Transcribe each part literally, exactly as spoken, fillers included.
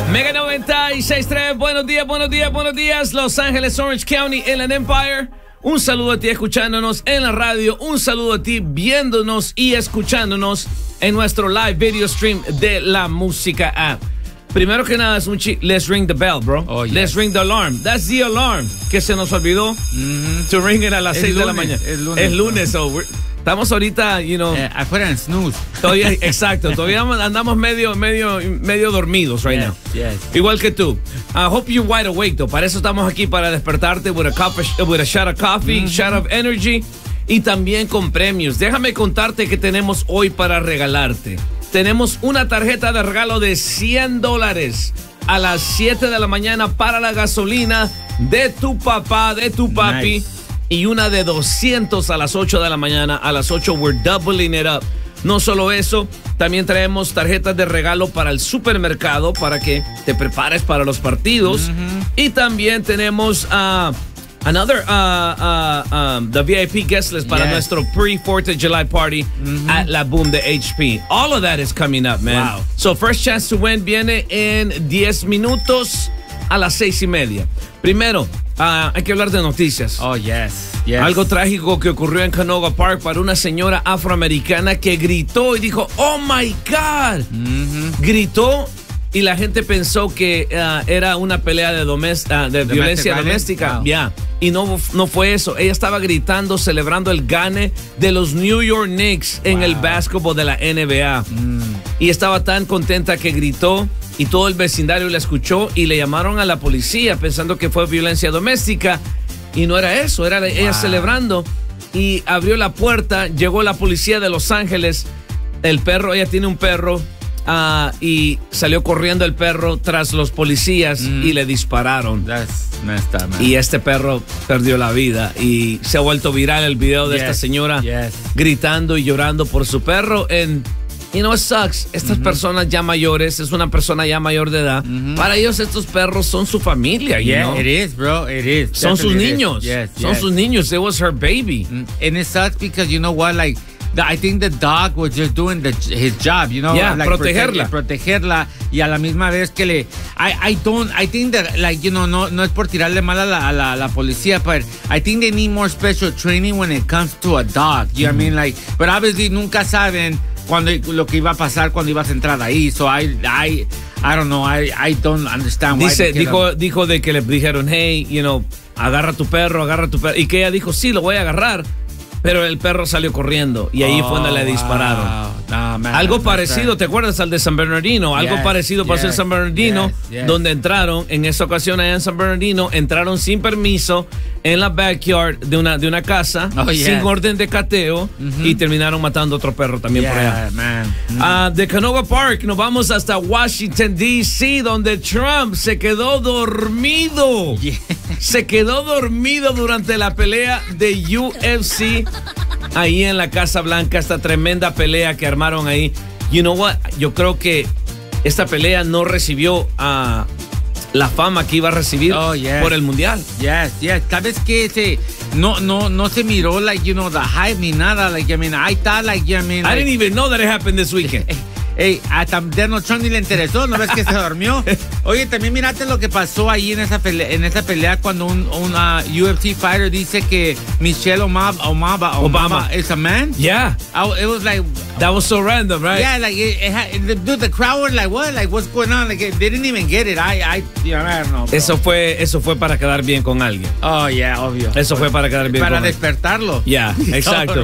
Mega noventa y seis punto tres, buenos días, buenos días, buenos días. Los Ángeles, Orange County, Inland Empire. Un saludo a ti escuchándonos en la radio. Un saludo a ti viéndonos y escuchándonos en nuestro live video stream de la música app. Primero que nada, es un chi- let's ring the bell, bro. Oh, yes. Let's ring the alarm. That's the alarm que se nos olvidó mm-hmm. to ring it a las seis de la mañana. Es lunes. Es lunes, so we're, estamos ahorita, you know. Eh, afuera en snooze. Todavía, exacto, todavía andamos medio, medio, medio dormidos right yes, now. Yes. Igual que tú. I hope you're wide awake, though. Para eso estamos aquí, para despertarte with a, coffee, with a shot of coffee, mm-hmm. shot of energy y también con premios. Déjame contarte que tenemos hoy para regalarte. Tenemos una tarjeta de regalo de cien dólares a las siete de la mañana para la gasolina de tu papá, de tu papi. Nice. Y una de doscientos a las ocho de la mañana. A las ocho, we're doubling it up. No solo eso, también traemos tarjetas de regalo para el supermercado para que te prepares para los partidos. Mm-hmm. Y también tenemos uh, another uh, uh, um, the V I P guest list para yes. nuestro pre-fourth of July party mm-hmm. at La Boom de H P. All of that is coming up, man. Wow. So first chance to win viene en diez minutos a las seis y media. Primero, uh, hay que hablar de noticias. Oh, yes, yes. Algo trágico que ocurrió en Canoga Park para una señora afroamericana que gritó y dijo, oh my God. Mm-hmm. Gritó y la gente pensó que uh, era una pelea de, domest- uh, de violencia doméstica. Wow. Yeah. Y no, no fue eso. Ella estaba gritando, celebrando el gane de los New York Knicks en wow. el básquetbol de la N B A. Mm. Y estaba tan contenta que gritó y todo el vecindario la escuchó y le llamaron a la policía pensando que fue violencia doméstica. Y no era eso, era wow. ella celebrando. Y abrió la puerta, llegó la policía de Los Ángeles. El perro, ella tiene un perro. Uh, y salió corriendo el perro tras los policías mm. y le dispararon. That's messed up, man. Y este perro perdió la vida y se ha vuelto viral el video de yes. esta señora yes. gritando y llorando por su perro. And you know, it sucks. Estas mm-hmm. personas ya mayores, es una persona ya mayor de edad. Mm-hmm. Para ellos estos perros son su familia. Yeah, you know? It is, bro. It is. Son sus niños. Yes, son yes. sus niños. It was her baby. Mm. And it sucks because you know what, like. The, I think the dog was just doing the, his job, you know, yeah, like protegerla, protege, protegerla y a la misma vez que le, I, I don't, I think that like you know, no, no es por tirarle mal a la, a la, a la policía, but I think they need more special training when it comes to a dog. You mm-hmm. know what I mean, like, but obviously nunca saben cuando lo que iba a pasar cuando ibas a entrar ahí, so I, I, I don't know, I, I don't understand why. Dice, dijo, dijo de que le dijeron, hey, you know, agarra tu perro, agarra tu perro, y que ella dijo, sí, lo voy a agarrar. Pero el perro salió corriendo y ahí oh, fue donde le dispararon. Wow. No, man, algo parecido, ¿te acuerdas al de San Bernardino? Algo yes, parecido pasó yes, en San Bernardino, yes, yes. donde entraron, en esa ocasión allá en San Bernardino, entraron sin permiso en la backyard de una, de una casa, oh, yes. sin orden de cateo, mm-hmm. y terminaron matando a otro perro también yeah, por allá. Man. Mm. Uh, de Canoga Park nos vamos hasta Washington, D C, donde Trump se quedó dormido. Yeah. Se quedó dormido durante la pelea de U F C ahí en la Casa Blanca, esta tremenda pelea que armaron ahí. You know what? Yo creo que esta pelea no recibió a uh, la fama que iba a recibir oh, yes. por el mundial. Yes, yes. Sabes que se no no no se miró like you know the hype ni nada, like I mean I thought like you know, I mean I like, didn't even know that it happened this weekend. Ey, a Donald Trump ni le interesó, ¿no ves que se durmió? Oye, también mírate lo que pasó ahí en esa pelea, en esa pelea cuando un, un uh, U F C fighter dice que Michelle Obama, Obama, Obama is a man. Yeah. I, it was like... That was so random, right? Yeah, like, it, it had, the, dude, the crowd was like, what? Like, what's going on? Like, they didn't even get it. I, I, you know, I don't know, bro. Eso fue, eso fue para quedar bien con alguien. Oh, yeah, obvio. Eso fue para quedar bien para con despertarlo. Ya, yeah, exacto.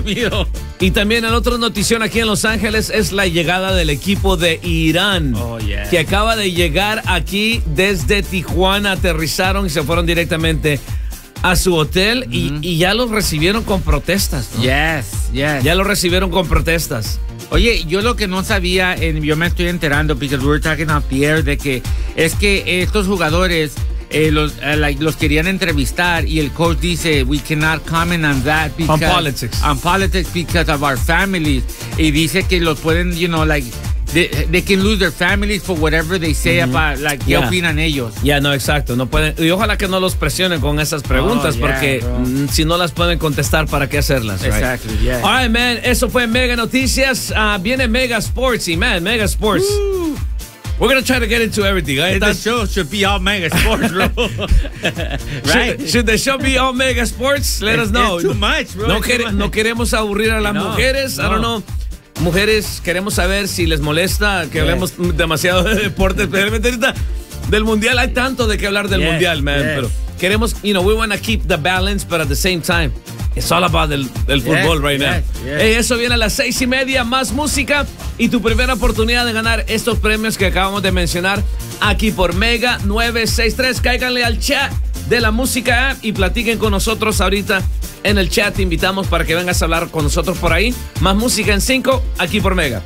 Y también en otra notición aquí en Los Ángeles es la llegada del equipo de Irán, oh, yeah. que acaba de llegar aquí desde Tijuana, aterrizaron y se fueron directamente a su hotel, mm-hmm. y, y ya los recibieron con protestas, ¿no? Yes, yes. Ya los recibieron con protestas. Oye, yo lo que no sabía, eh, yo me estoy enterando, because we were talking off the air, de que es que estos jugadores eh, los, uh, like, los querían entrevistar y el coach dice, we cannot comment on that because, on politics. On politics because of our families. Y dice que los pueden, you know, like, They, they can lose their families for whatever they say mm-hmm. about, like, ¿qué yeah. opinan ellos? Ya, yeah, no, exacto. No pueden, y ojalá que no los presionen con esas preguntas, oh, yeah, porque mm, si no las pueden contestar, ¿para qué hacerlas? Right? Exactly, yeah. All right, man, eso fue Mega Noticias. Uh, viene Mega Sports y, man, Mega Sports. Woo. We're going to try to get into everything. Right? The show should be all mega sports, bro. Right? Should, should the show be all mega sports? Let us know. It's too much, bro. No, quer- no queremos aburrir a las no, mujeres. No. I don't know. Mujeres, queremos saber si les molesta que yeah. hablemos demasiado de deporte, especialmente ahorita del mundial. Hay tanto de qué hablar del yes, mundial, man. Yes. Pero queremos, you know, we want to keep the balance, but at the same time, it's all about el, el fútbol yes, right yes, now. Yes. Hey, eso viene a las seis y media, más música y tu primera oportunidad de ganar estos premios que acabamos de mencionar aquí por Mega nueve seis tres. Cáiganle al chat de la música app y platiquen con nosotros ahorita en el chat. Te invitamos para que vengas a hablar con nosotros por ahí. Más música en cinco, aquí por Mega.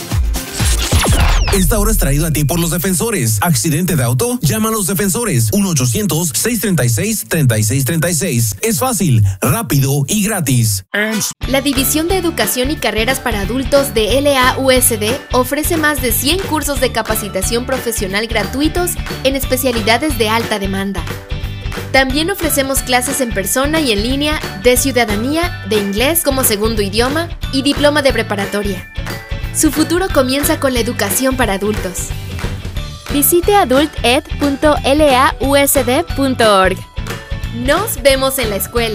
Esta hora es traído a ti por los defensores. ¿Accidente de auto? Llama a los defensores. uno ochocientos, seiscientos treinta y seis, treinta y seis treinta y seis. Es fácil, rápido y gratis. La División de Educación y Carreras para Adultos de L A U S D ofrece más de cien cursos de capacitación profesional gratuitos en especialidades de alta demanda. También ofrecemos clases en persona y en línea de ciudadanía, de inglés como segundo idioma y diploma de preparatoria. Su futuro comienza con la educación para adultos. Visite adult ed punto l a u s d punto org. Nos vemos en la escuela.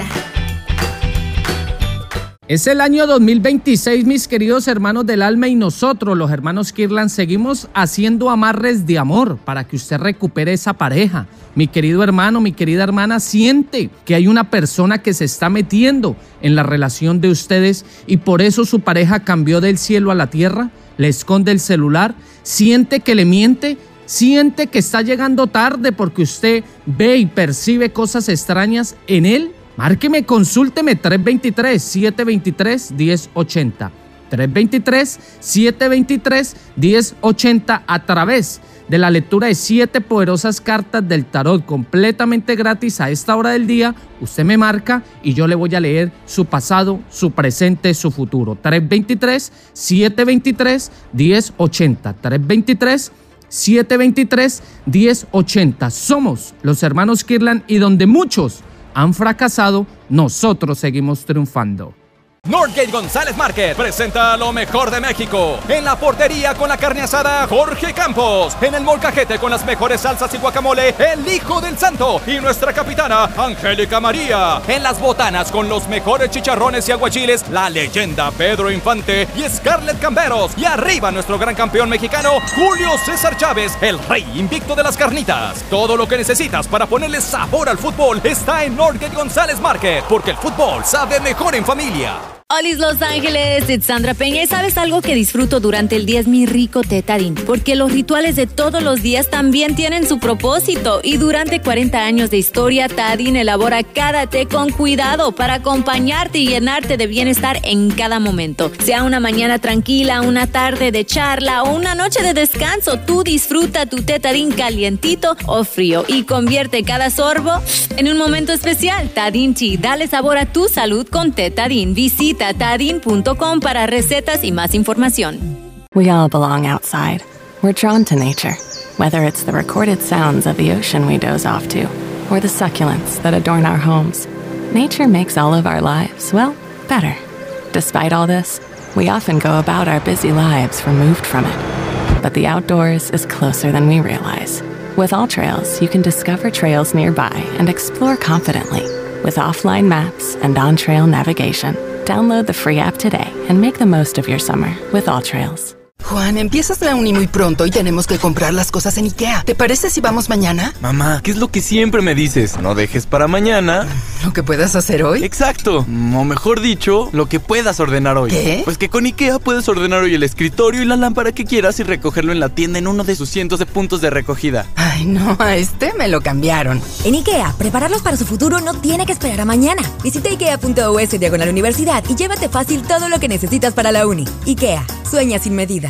Es el año dos mil veintiséis, mis queridos hermanos del alma, y nosotros, los hermanos Kirlan, seguimos haciendo amarres de amor para que usted recupere esa pareja. Mi querido hermano, mi querida hermana, siente que hay una persona que se está metiendo en la relación de ustedes y por eso su pareja cambió del cielo a la tierra, le esconde el celular, siente que le miente, siente que está llegando tarde porque usted ve y percibe cosas extrañas en él. Márqueme, consúlteme tres dos tres, siete dos tres, uno cero ocho cero. tres dos tres, siete dos tres, uno cero ocho cero a través de la lectura de siete poderosas cartas del tarot completamente gratis a esta hora del día. Usted me marca y yo le voy a leer su pasado, su presente, su futuro. tres dos tres, siete dos tres, uno cero ocho cero. tres dos tres, siete dos tres, uno cero ocho cero. Somos los hermanos Kirlan y donde muchos han fracasado, nosotros seguimos triunfando. Northgate González Market presenta lo mejor de México. En la portería con la carne asada, Jorge Campos. En el molcajete con las mejores salsas y guacamole, el Hijo del Santo. Y nuestra capitana, Angélica María. En las botanas con los mejores chicharrones y aguachiles, la leyenda Pedro Infante y Scarlett Camberos. Y arriba nuestro gran campeón mexicano, Julio César Chávez, el rey invicto de las carnitas. Todo lo que necesitas para ponerle sabor al fútbol está en Northgate González Market, porque el fútbol sabe mejor en familia. Olis Los Ángeles, it's Sandra Peña. ¿Y sabes algo que disfruto durante el día? Es mi rico té Tarín, porque los rituales de todos los días también tienen su propósito. Y durante cuarenta años de historia, Tarín elabora cada té con cuidado para acompañarte y llenarte de bienestar en cada momento. Sea una mañana tranquila, una tarde de charla o una noche de descanso, tú disfruta tu té Tarín calientito o frío y convierte cada sorbo en un momento especial. Tarín Tea, dale sabor a tu salud con té Tarín. Visita Tarín punto com para recetas y más información. We all belong outside. We're drawn to nature, whether it's the recorded sounds of the ocean we doze off to, or the succulents that adorn our homes. Nature makes all of our lives, well, better. Despite all this, we often go about our busy lives removed from it. But the outdoors is closer than we realize. With AllTrails, you can discover trails nearby and explore confidently with offline maps and on-trail navigation. Download the free app today and make the most of your summer with AllTrails. Juan, empiezas la uni muy pronto y tenemos que comprar las cosas en IKEA. ¿Te parece si vamos mañana? Mamá, ¿qué es lo que siempre me dices? No dejes para mañana ¿lo que puedas hacer hoy? Exacto, o mejor dicho, lo que puedas ordenar hoy. ¿Qué? Pues que con IKEA puedes ordenar hoy el escritorio y la lámpara que quieras y recogerlo en la tienda en uno de sus cientos de puntos de recogida. Ay, no, a este me lo cambiaron. En IKEA, prepararlos para su futuro no tiene que esperar a mañana. Visita ikea punto u s diagonal universidad y llévate fácil todo lo que necesitas para la uni. IKEA, sueña sin medida.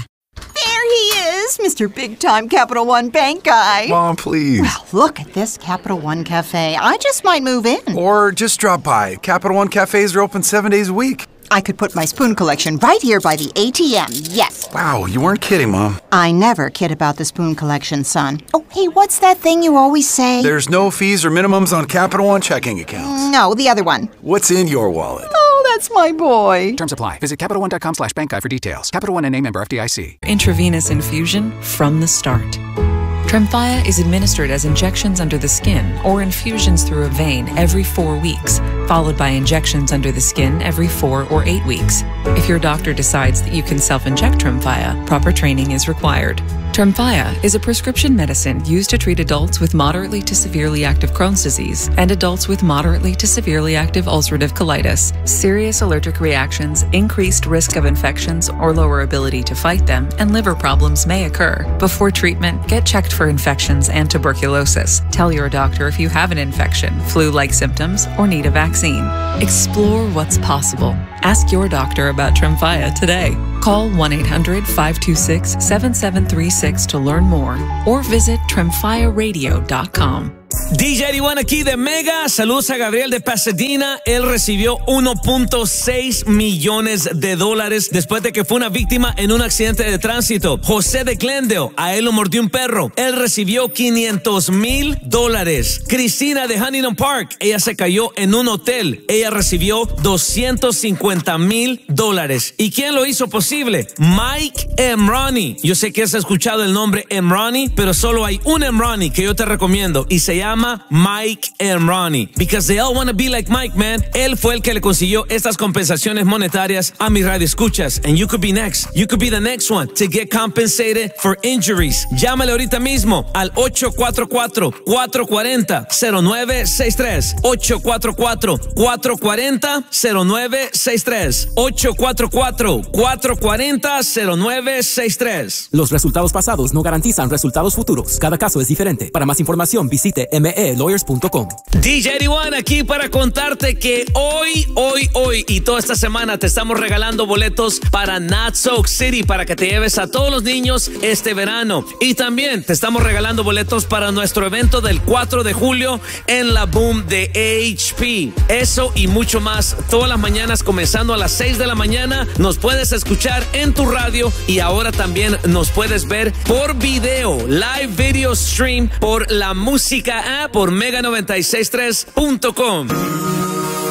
Mister Big Time Capital One Bank guy. Mom, please. Well, look at this Capital One Cafe. I just might move in. Or just drop by. Capital One cafes are open seven days a week. I could put my spoon collection right here by the A T M, yes. Wow, you weren't kidding, Mom. I never kid about the spoon collection, son. Oh, hey, what's that thing you always say? There's no fees or minimums on Capital One checking accounts. No, the other one. What's in your wallet? Oh, That's my boy. Terms apply. Visit CapitalOne.com slash bank guide for details. Capital One N A member F D I C. Intravenous infusion from the start. Tremfya is administered as injections under the skin or infusions through a vein every four weeks, followed by injections under the skin every four or eight weeks. If your doctor decides that you can self-inject Tremfya, proper training is required. Tremfya is a prescription medicine used to treat adults with moderately to severely active Crohn's disease and adults with moderately to severely active ulcerative colitis. Serious allergic reactions, increased risk of infections or lower ability to fight them, and liver problems may occur. Before treatment, get checked for infections and tuberculosis. Tell your doctor if you have an infection, flu-like symptoms, or need a vaccine. Explore what's possible. Ask your doctor about Tremfya today. Call one eight hundred, five two six, seven seven three six to learn more or visit tremfya radio dot com. D J eighty-one aquí de Mega. Saludos a Gabriel de Pasadena. Él recibió uno punto seis millones de dólares después de que fue una víctima en un accidente de tránsito. José de Glendale, a él lo mordió un perro. Él recibió quinientos mil dólares. Cristina de Huntington Park, ella se cayó en un hotel. Ella recibió doscientos cincuenta mil dólares. ¿Y quién lo hizo posible? Mike Emrani. Yo sé que has escuchado el nombre Emrani, pero solo hay un Emrani que yo te recomiendo y se llama Mike Emrani. Because they all want to be like Mike, man. Él fue el que le consiguió estas compensaciones monetarias a mi radio escuchas. And you could be next. You could be the next one to get compensated for injuries. Llámale ahorita mismo al ocho cuatro cuatro, cuatro cuatro cero, cero nueve seis tres. ocho cuatro cuatro, cuatro cuatro cero, cero nueve seis tres. ocho cuatro cuatro, cuatro cuatro cero, cero nueve seis tres. Los resultados pasados no garantizan resultados futuros. Cada caso es diferente. Para más información, visite m e lawyers punto com. D J eighty-one aquí para contarte que hoy, hoy, hoy y toda esta semana te estamos regalando boletos para Natsoak City para que te lleves a todos los niños este verano. Y también te estamos regalando boletos para nuestro evento del cuatro de julio en la Boom de H P. Eso y mucho más todas las mañanas comenzando a las seis de la mañana. Nos puedes escuchar en tu radio y ahora también nos puedes ver por video, live video stream por la música app por mega noventa y seis tres punto com.